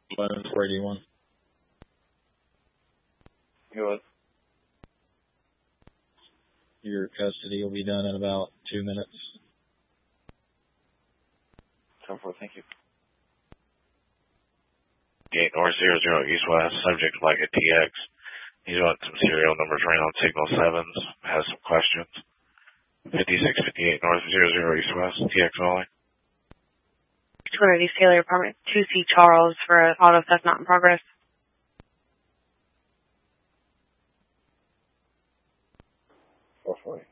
11-481. Go ahead. Your custody will be done in about 2 minutes. 10-4, thank you. 8 North 00 East West, subject like a TX. He's got some serial numbers ran on signal 7s, has some questions. 5658 North 00 East West, TX calling. 200 East Taylor Apartment 2C Charles for auto theft not in progress. 440.